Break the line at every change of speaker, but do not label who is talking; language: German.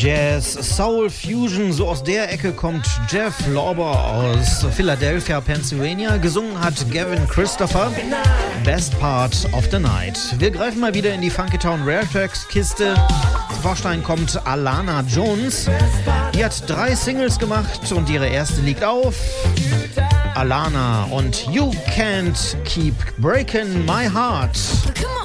Jazz, Soul, Fusion, so aus der Ecke kommt Jeff Lorber aus Philadelphia, Pennsylvania. Gesungen hat Gavin Christopher, Best Part of the Night. Wir greifen mal wieder in die Funky Town Rare Tracks Kiste. Zu Vorschein kommt Alana Jones. Die hat 3 Singles gemacht und ihre erste liegt auf. Alana und You Can't Keep Breaking My Heart.